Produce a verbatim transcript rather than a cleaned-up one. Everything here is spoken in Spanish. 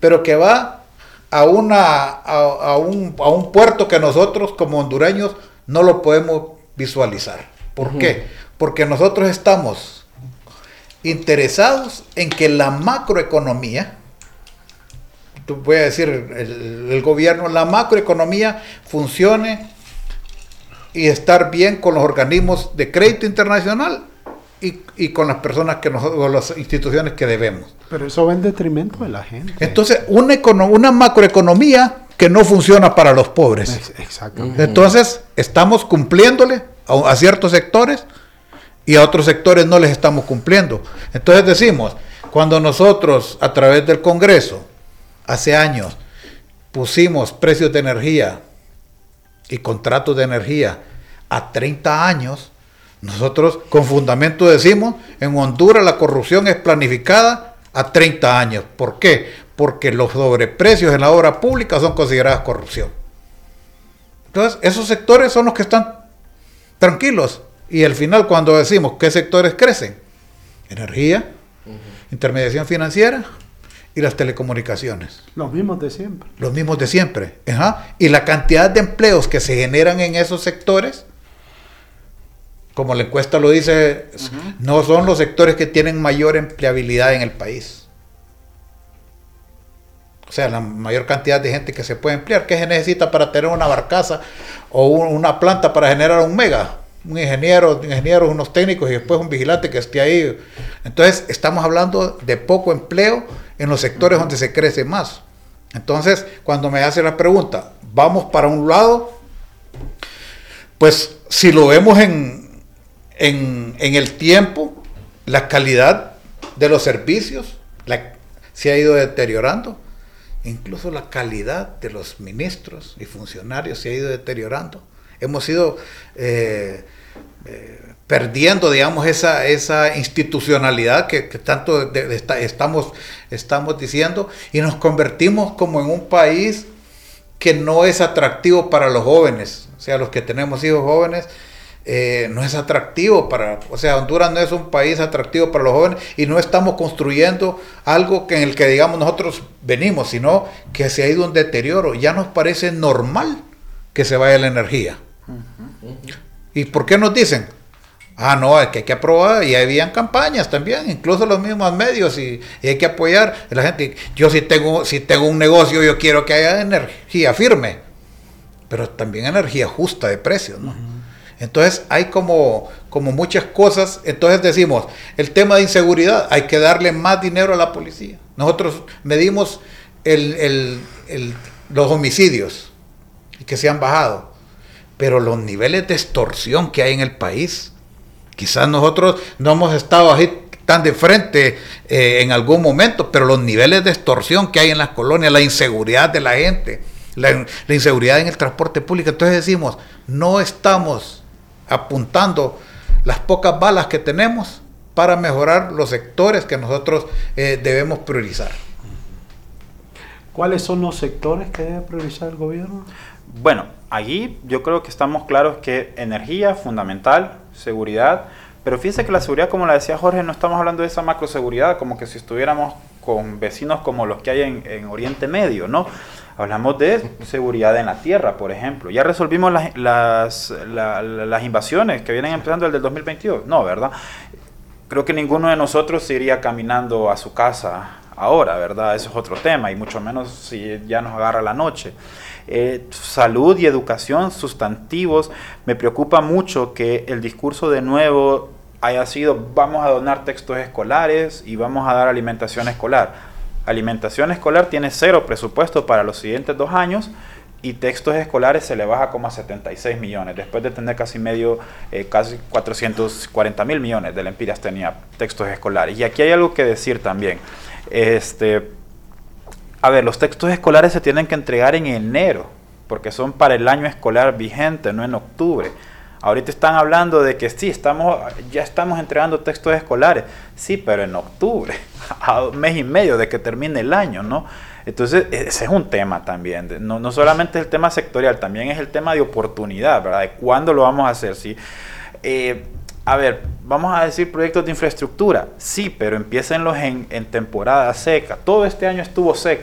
pero que va a, una, a, a, un, a un puerto que nosotros como hondureños no lo podemos visualizar. ¿Por uh-huh. qué? Porque nosotros estamos interesados en que la macroeconomía, tú voy a decir el, el gobierno, la macroeconomía funcione y estar bien con los organismos de crédito internacional y, y con las personas que nosotros, con las instituciones que debemos. Pero eso va en detrimento de la gente. Entonces, una, econo, una macroeconomía que no funciona para los pobres. Exactamente. Entonces, estamos cumpliéndole a, a ciertos sectores y a otros sectores no les estamos cumpliendo. Entonces decimos, cuando nosotros a través del Congreso, hace años, pusimos precios de energía y contratos de energía a treinta años, nosotros con fundamento decimos, en Honduras la corrupción es planificada a treinta años. ¿Por qué? Porque los sobreprecios en la obra pública son considerados corrupción. Entonces, esos sectores son los que están tranquilos. Y al final, cuando decimos qué sectores crecen, energía, uh-huh. intermediación financiera y las telecomunicaciones. Los mismos de siempre. Los mismos de siempre. Ajá. Y la cantidad de empleos que se generan en esos sectores, como la encuesta lo dice, uh-huh. no son los sectores que tienen mayor empleabilidad en el país. O sea, la mayor cantidad de gente que se puede emplear. ¿Qué se necesita para tener una barcaza o un, una planta para generar un mega? Un ingeniero, ingenieros, unos técnicos y después un vigilante que esté ahí. Entonces, estamos hablando de poco empleo en los sectores donde se crece más. Entonces, cuando me hace la pregunta, ¿vamos para un lado? Pues, si lo vemos en, en, en el tiempo, la calidad de los servicios la, se ha ido deteriorando. Incluso la calidad de los ministros y funcionarios se ha ido deteriorando. Hemos ido eh, eh, perdiendo, digamos, esa, esa institucionalidad que, que tanto de, de, esta, estamos, estamos diciendo, y nos convertimos como en un país que no es atractivo para los jóvenes. O sea, los que tenemos hijos jóvenes, eh, no es atractivo para, o sea, Honduras no es un país atractivo para los jóvenes y no estamos construyendo algo que en el que, digamos, nosotros venimos, sino que se ha ido un deterioro. Ya nos parece normal que se vaya la energía. Uh-huh. ¿Y por qué nos dicen? Ah, no, es que hay que aprobar, y habían campañas también, incluso los mismos medios, y, y hay que apoyar a la gente. Yo si tengo, si tengo un negocio, yo quiero que haya energía firme, pero también energía justa de precios, ¿no? Uh-huh. Entonces hay como, como muchas cosas. Entonces decimos, el tema de inseguridad, hay que darle más dinero a la policía. Nosotros medimos el, el, el, los homicidios, que se han bajado, pero los niveles de extorsión que hay en el país, quizás nosotros no hemos estado ahí tan de frente eh, en algún momento, pero los niveles de extorsión que hay en las colonias, la inseguridad de la gente, la, la inseguridad en el transporte público, entonces decimos, no estamos apuntando las pocas balas que tenemos para mejorar los sectores que nosotros eh, debemos priorizar. ¿Cuáles son los sectores que debe priorizar el gobierno? Bueno, allí yo creo que estamos claros que energía, fundamental, seguridad, pero fíjense que la seguridad, como la decía Jorge, no estamos hablando de esa macroseguridad, como que si estuviéramos con vecinos como los que hay en, en Oriente Medio, ¿no? Hablamos de seguridad en la tierra, por ejemplo. Ya resolvimos las, las, la, las invasiones que vienen empezando el del dos mil veintidós. No, ¿verdad? Creo que ninguno de nosotros se iría caminando a su casa ahora, ¿verdad? Eso es otro tema, y mucho menos si ya nos agarra la noche. Eh, salud y educación, sustantivos. Me preocupa mucho que el discurso de nuevo haya sido, vamos a donar textos escolares y vamos a dar alimentación escolar. Alimentación escolar tiene cero presupuesto para los siguientes dos años y textos escolares se le baja como a setenta y seis millones, después de tener casi medio, eh, casi cuatrocientos cuarenta mil millones de lempiras tenía textos escolares. Y aquí hay algo que decir también. Este, a ver, los textos escolares se tienen que entregar en enero, porque son para el año escolar vigente, no en octubre. Ahorita están hablando de que sí, estamos, ya estamos entregando textos escolares. Sí, pero en octubre, a un mes y medio de que termine el año, ¿no? Entonces, ese es un tema también. No, no solamente es el tema sectorial, también es el tema de oportunidad, ¿verdad? De cuándo lo vamos a hacer, ¿sí? Eh, a ver, vamos a decir proyectos de infraestructura. Sí, pero empiécenlos en, en temporada seca. Todo este año estuvo seco.